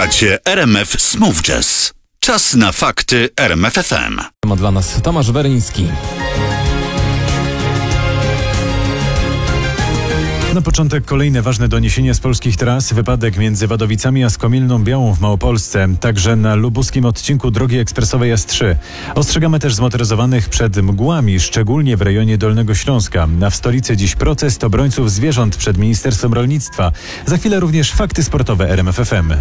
Słuchacie RMF Smooth Jazz. Czas na fakty RMF FM. Ma dla nas Tomasz Weryński. Na początek kolejne ważne doniesienie z polskich tras. Wypadek między Wadowicami a Skomielną Białą w Małopolsce. Także na lubuskim odcinku drogi ekspresowej S3. Ostrzegamy też zmotoryzowanych przed mgłami, szczególnie w rejonie Dolnego Śląska. A w stolicy dziś protest obrońców zwierząt przed Ministerstwem Rolnictwa. Za chwilę również fakty sportowe RMF FM.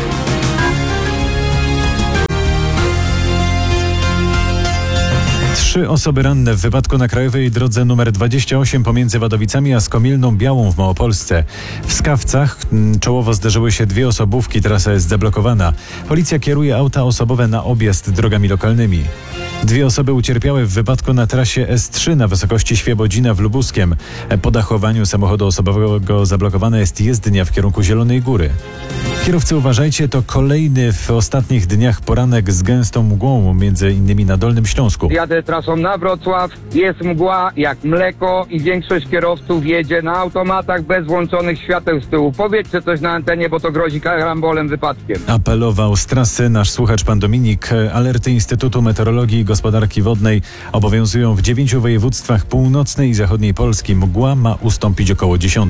Trzy osoby ranne w wypadku na krajowej drodze nr 28 pomiędzy Wadowicami a Skomielną Białą w Małopolsce. W Skawcach czołowo zderzyły się dwie osobówki, trasa jest zablokowana. Policja kieruje auta osobowe na objazd drogami lokalnymi. Dwie osoby ucierpiały w wypadku na trasie S3 na wysokości Świebodzina w Lubuskiem. Po dachowaniu samochodu osobowego zablokowana jest jezdnia w kierunku Zielonej Góry. Kierowcy, uważajcie, to kolejny w ostatnich dniach poranek z gęstą mgłą, między innymi na Dolnym Śląsku. Jadę trasą na Wrocław, jest mgła jak mleko i większość kierowców jedzie na automatach bez włączonych świateł z tyłu. Powiedzcie coś na antenie, bo to grozi karambolem, wypadkiem. Apelował z trasy nasz słuchacz pan Dominik. Alerty Instytutu Meteorologii i Gospodarki Wodnej obowiązują w 9 województwach północnej i zachodniej Polski. Mgła ma ustąpić około 10.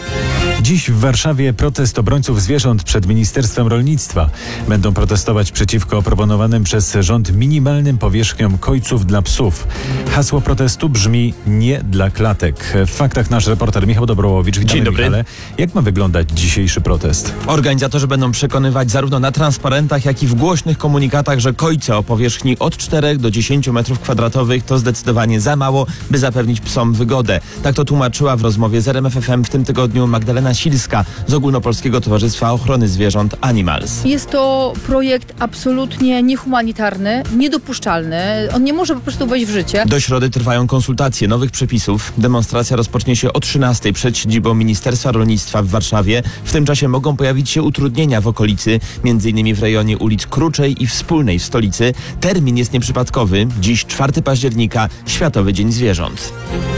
Dziś w Warszawie protest obrońców zwierząt przed Ministerstwem Rolnictwa. Będą protestować przeciwko proponowanym przez rząd minimalnym powierzchniom kojców dla psów. Hasło protestu brzmi: nie dla klatek. W faktach nasz reporter Michał Dobrołowicz. Witamy, Dzień dobry. Michale. Jak ma wyglądać dzisiejszy protest? Organizatorzy będą przekonywać zarówno na transparentach, jak i w głośnych komunikatach, że kojce o powierzchni od 4 do 10 m2 to zdecydowanie za mało, by zapewnić psom wygodę. Tak to tłumaczyła w rozmowie z RMF FM w tym tygodniu Magdalena Silska z Ogólnopolskiego Towarzystwa Ochrony Zwierząt Animals. Jest to projekt absolutnie niehumanitarny, niedopuszczalny. On nie może po prostu wejść w życie. Do środy trwają konsultacje nowych przepisów. Demonstracja rozpocznie się o 13:00 przed siedzibą Ministerstwa Rolnictwa w Warszawie. W tym czasie mogą pojawić się utrudnienia w okolicy, m.in. w rejonie ulic Kruczej i Wspólnej w stolicy. Termin jest nieprzypadkowy. Dziś 4 października, Światowy Dzień Zwierząt.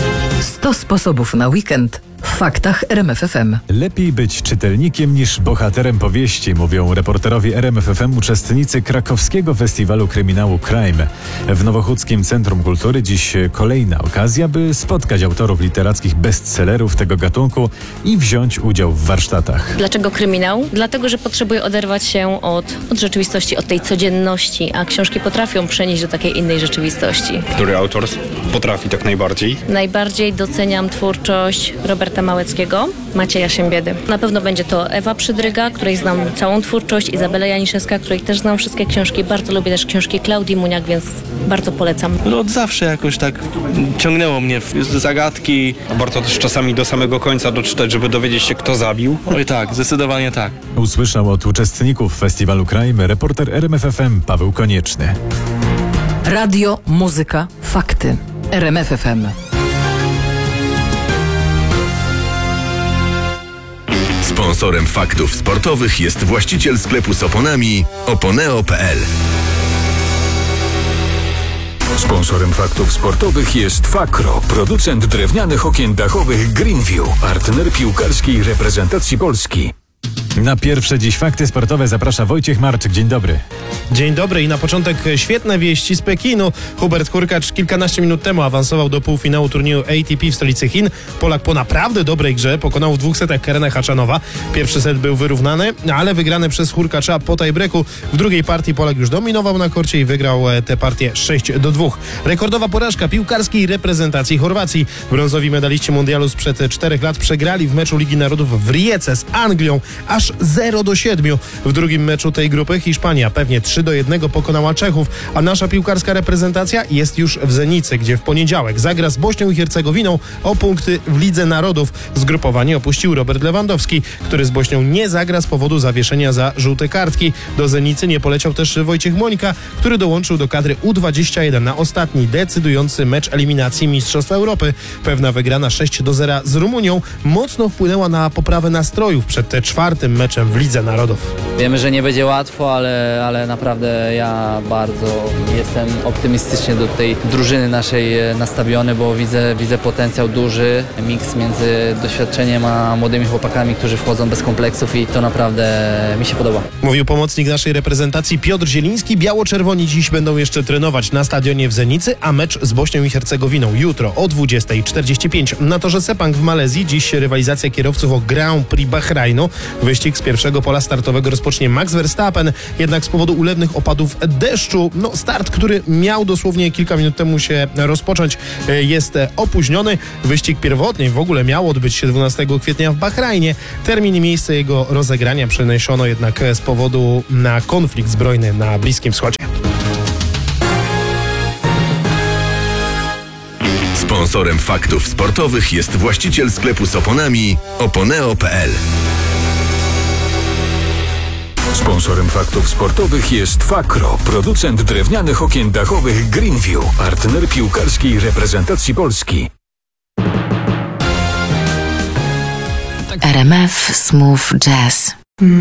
100 sposobów na weekend w faktach RMF FM. Lepiej być czytelnikiem niż bohaterem powieści, mówią reporterowi RMF FM uczestnicy krakowskiego festiwalu kryminału Crime. W Nowochódzkim Centrum Kultury dziś kolejna okazja, by spotkać autorów literackich bestsellerów tego gatunku i wziąć udział w warsztatach. Dlaczego kryminał? Dlatego, że potrzebuję oderwać się od rzeczywistości, od tej codzienności, a książki potrafią przenieść do takiej innej rzeczywistości. Który autor potrafi tak najbardziej? Najbardziej doceniam twórczość Roberta Małeckiego, Macieja Siembiedy. Na pewno będzie to Ewa Przydryga, której znam całą twórczość, Izabela Janiszewska, której też znam wszystkie książki. Bardzo lubię też książki Klaudii Muniak, więc bardzo polecam. No od zawsze jakoś tak ciągnęło mnie w zagadki. Warto też czasami do samego końca doczytać, żeby dowiedzieć się, kto zabił. Oj tak, zdecydowanie tak. Usłyszał od uczestników festiwalu Crime reporter RMF FM Paweł Konieczny. Radio, muzyka, fakty. RMF FM. Sponsorem faktów sportowych jest właściciel sklepu z oponami Oponeo.pl. Sponsorem faktów sportowych jest Fakro, producent drewnianych okien dachowych Greenview, partner piłkarskiej reprezentacji Polski. Na pierwsze dziś fakty sportowe zaprasza Wojciech Marczyk. Dzień dobry. Dzień dobry i na początek świetne wieści z Pekinu. Hubert Hurkacz kilkanaście minut temu awansował do półfinału turnieju ATP w stolicy Chin. Polak po naprawdę dobrej grze pokonał w 2 setach Karena Khachanowa. Pierwszy set był wyrównany, ale wygrany przez Hurkacza po tiebreaku. W drugiej partii Polak już dominował na korcie i wygrał tę partię 6-2. Rekordowa porażka piłkarskiej reprezentacji Chorwacji. Brązowi medaliści mundialu sprzed 4 lat przegrali w meczu Ligi Narodów w Rijece z Anglią aż 0-7. W drugim meczu tej grupy Hiszpania pewnie 3-1 pokonała Czechów, a nasza piłkarska reprezentacja jest już w Zenicy, gdzie w poniedziałek zagra z Bośnią i Hercegowiną o punkty w Lidze Narodów. Zgrupowanie opuścił Robert Lewandowski, który z Bośnią nie zagra z powodu zawieszenia za żółte kartki. Do Zenicy nie poleciał też Wojciech Mońka, który dołączył do kadry U21 na ostatni decydujący mecz eliminacji Mistrzostw Europy. Pewna wygrana 6-0 z Rumunią mocno wpłynęła na poprawę nastrojów przed 4. meczem w Lidze Narodów. Wiemy, że nie będzie łatwo, ale naprawdę ja bardzo jestem optymistycznie do tej drużyny naszej nastawiony, bo widzę potencjał duży, miks między doświadczeniem a młodymi chłopakami, którzy wchodzą bez kompleksów i to naprawdę mi się podoba. Mówił pomocnik naszej reprezentacji Piotr Zieliński. Biało-czerwoni dziś będą jeszcze trenować na stadionie w Zenicy, a mecz z Bośnią i Hercegowiną jutro o 20:45. Na torze Sepang w Malezji dziś rywalizacja kierowców o Grand Prix Bahrajnu. Wyścig z pierwszego pola startowego rozpocznie Max Verstappen, jednak z powodu ulewnych opadów deszczu, start, który miał dosłownie kilka minut temu się rozpocząć, jest opóźniony. Wyścig pierwotnie w ogóle miał odbyć się 12 kwietnia w Bahrajnie. Termin i miejsce jego rozegrania przeniesiono jednak z powodu na konflikt zbrojny na Bliskim Wschodzie. Sponsorem faktów sportowych jest właściciel sklepu z oponami oponeo.pl. Sponsorem faktów sportowych jest Fakro, producent drewnianych okien dachowych Greenview, partner piłkarskiej reprezentacji Polski. RMF Smooth Jazz.